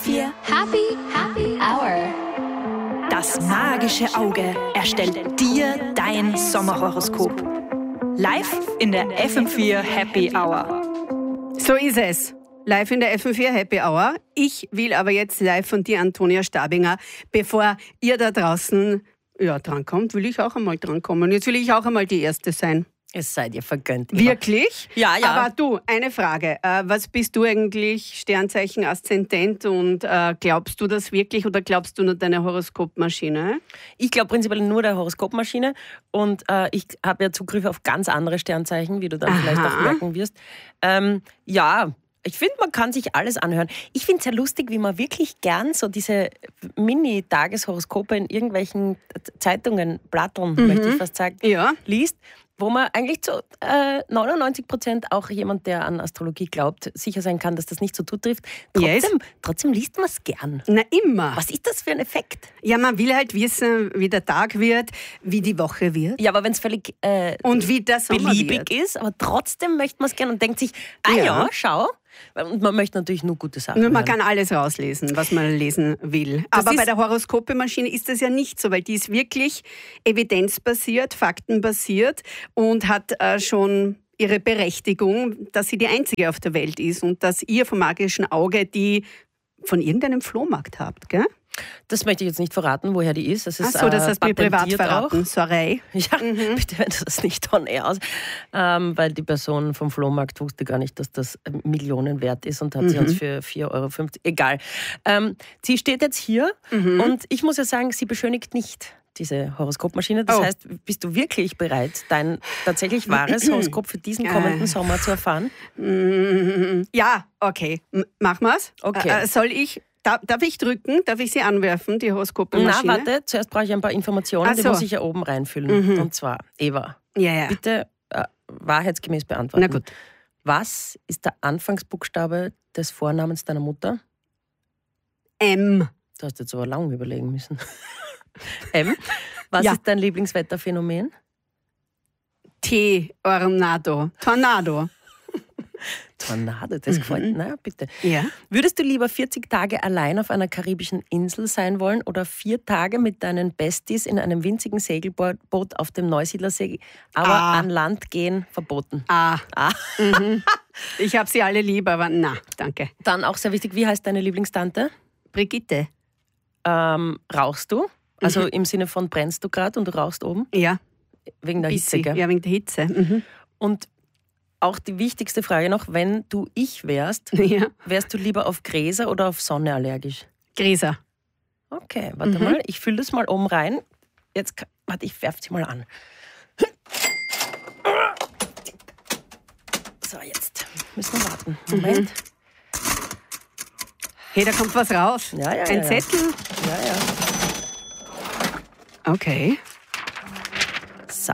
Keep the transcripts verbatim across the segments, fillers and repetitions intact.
vier Happy, Happy Hour. Das magische Auge erstellt dir dein Sommerhoroskop. Live in der F M vier Happy Hour. So ist es. Live in der F M vier Happy Hour. Ich will aber jetzt live von dir, Antonia Stabinger, bevor ihr da draußen ja, drankommt, will ich auch einmal drankommen. Jetzt will ich auch einmal die Erste sein. Es sei dir vergönnt. Immer. Wirklich? Ja, ja. Aber du, eine Frage. Äh, was bist du eigentlich, Sternzeichen Aszendent, und äh, glaubst du das wirklich oder glaubst du nur deine Horoskopmaschine? Ich glaube prinzipiell nur der Horoskopmaschine und äh, ich habe ja Zugriff auf ganz andere Sternzeichen, wie du dann Aha. vielleicht auch merken wirst. Ähm, ja, ich finde, man kann sich alles anhören. Ich finde es ja lustig, wie man wirklich gern so diese Mini-Tageshoroskope in irgendwelchen Zeitungen, Blatteln, mhm. möchte ich fast sagen, ja. liest. Wo man eigentlich zu äh, neunundneunzig Prozent auch jemand, der an Astrologie glaubt, sicher sein kann, dass das nicht so zutrifft. Trotzdem, yes. trotzdem liest man es gern. Na immer. Was ist das für ein Effekt? Ja, man will halt wissen, wie der Tag wird, wie die Woche wird. Ja, aber wenn es völlig äh, und wie das beliebig ist, aber trotzdem möchte man es gern und denkt sich, ah ja, ja schau. Und man möchte natürlich nur gute Sachen Nur man hören. kann alles rauslesen, was man lesen will. Das Aber bei der Horoskopemaschine ist das ja nicht so, weil die ist wirklich evidenzbasiert, faktenbasiert und hat äh, schon ihre Berechtigung, dass sie die einzige auf der Welt ist und dass ihr vom magischen Auge die von irgendeinem Flohmarkt habt, gell? Das möchte ich jetzt nicht verraten, woher die ist. Das ist Ach so, das äh, hast du mir privat verraten. Auch. Sorry. Ja, mhm. bitte wende das nicht on air aus. Ähm, weil die Person vom Flohmarkt wusste gar nicht, dass das Millionen wert ist und hat mhm. sie uns für vier Euro fünfzig. Egal. Ähm, sie steht jetzt hier mhm. und ich muss ja sagen, sie beschönigt nicht diese Horoskopmaschine. Das oh. heißt, bist du wirklich bereit, dein tatsächlich wahres Horoskop für diesen kommenden Sommer zu erfahren? Ja, okay. M- machen wir's. Okay. Äh, soll ich... Darf ich drücken? Darf ich sie anwerfen, die Horoskopmaschine? Na, warte, zuerst brauche ich ein paar Informationen, so. Die muss ich ja oben reinfüllen. Mhm. Und zwar, Eva, ja, ja. bitte äh, wahrheitsgemäß beantworten. Na gut. Was ist der Anfangsbuchstabe des Vornamens deiner Mutter? M. Du hast jetzt aber lang überlegen müssen. M. Was ja. ist dein Lieblingswetterphänomen? T. Tornado. Tornado. Tornado, das gefällt mir. Na, bitte. Ja. Würdest du lieber vierzig Tage allein auf einer karibischen Insel sein wollen oder vier Tage mit deinen Besties in einem winzigen Segelboot auf dem Neusiedlersee, aber ah. an Land gehen verboten? Ah. ah. Mhm. Ich habe sie alle lieb, aber na, danke. Dann auch sehr wichtig, wie heißt deine Lieblingstante? Brigitte. Ähm, rauchst du? Also mhm. im Sinne von brennst du gerade und du rauchst oben? Ja. Wegen der Hitze, gell? Ja, wegen der Hitze. Mhm. Und auch die wichtigste Frage noch, wenn du ich wärst, ja. wärst du lieber auf Gräser oder auf Sonne allergisch? Gräser. Okay, warte mhm. mal, ich fülle das mal oben rein. Jetzt, warte, ich werfe sie mal an. So, jetzt müssen wir warten. Moment. Mhm. Hey, da kommt was raus. Ja, ja, Ein ja, Zettel. Ja, ja. Okay. So.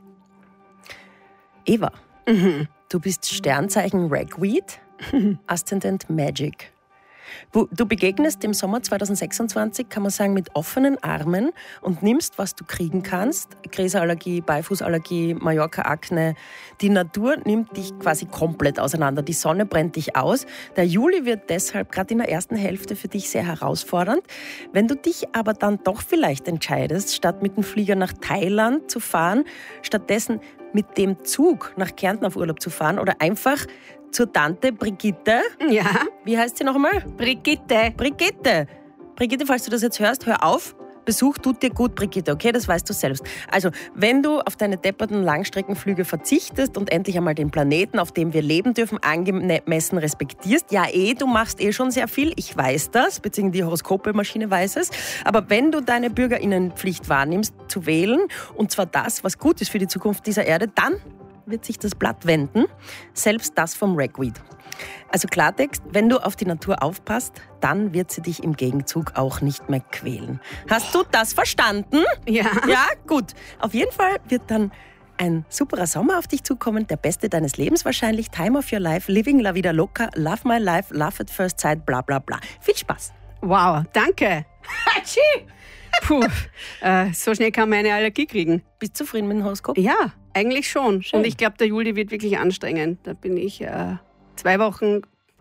Eva. Mhm. Du bist Sternzeichen Ragweed, Aszendent Magic. Du begegnest im Sommer zweitausendsechsundzwanzig, kann man sagen, mit offenen Armen und nimmst, was du kriegen kannst. Gräserallergie, Beifußallergie, Mallorca-Akne. Die Natur nimmt dich quasi komplett auseinander. Die Sonne brennt dich aus. Der Juli wird deshalb gerade in der ersten Hälfte für dich sehr herausfordernd. Wenn du dich aber dann doch vielleicht entscheidest, statt mit dem Flieger nach Thailand zu fahren, stattdessen mit dem Zug nach Kärnten auf Urlaub zu fahren oder einfach zur Tante Brigitte. Ja. Wie heißt sie noch einmal? Brigitte. Brigitte. Brigitte, falls du das jetzt hörst, hör auf. Besuch tut dir gut, Brigitte, okay? Das weißt du selbst. Also, wenn du auf deine depperten Langstreckenflüge verzichtest und endlich einmal den Planeten, auf dem wir leben dürfen, angemessen respektierst, ja eh, du machst eh schon sehr viel, ich weiß das, beziehungsweise die Horoskopemaschine weiß es, aber wenn du deine BürgerInnenpflicht wahrnimmst, zu wählen, und zwar das, was gut ist für die Zukunft dieser Erde, dann wird sich das Blatt wenden, selbst das vom Ragweed. Also Klartext, wenn du auf die Natur aufpasst, dann wird sie dich im Gegenzug auch nicht mehr quälen. Hast du das verstanden? Ja. Ja, gut. Auf jeden Fall wird dann ein superer Sommer auf dich zukommen, der beste deines Lebens wahrscheinlich, Time of your life, living la vida loca, love my life, love at first sight, bla bla bla. Viel Spaß. Wow, danke. Hatschi! Puh, äh, so schnell kann man eine Allergie kriegen. Bist du zufrieden mit dem Horoskop? Ja, eigentlich schon. Schön. Und ich glaube, der Juli wird wirklich anstrengend. Da bin ich äh, zwei Wochen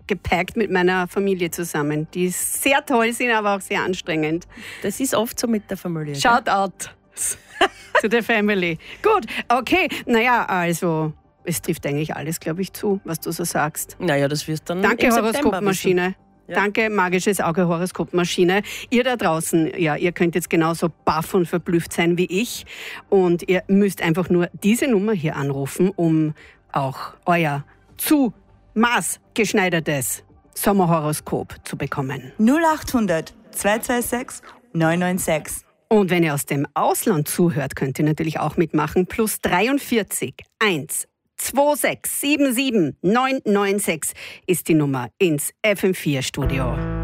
gepackt mit meiner Familie zusammen, die sehr toll sind, aber auch sehr anstrengend. Das ist oft so mit der Familie. Shout out zu der Family. Gut, okay. Naja, also es trifft eigentlich alles, glaube ich, zu, was du so sagst. Naja, das wirst dann Danke, im September Horoskopmaschine. wissen. Ja. Danke, magisches Auge Horoskopmaschine. Ihr da draußen, ja, ihr könnt jetzt genauso baff und verblüfft sein wie ich. Und ihr müsst einfach nur diese Nummer hier anrufen, um auch euer zu maßgeschneidertes Sommerhoroskop zu bekommen. null achthundert zwei zwei sechs neun neun sechs. Und wenn ihr aus dem Ausland zuhört, könnt ihr natürlich auch mitmachen. Plus dreiundvierzig eins zwei sechs sieben sieben neun neun sechs ist die Nummer ins F M vier Studio.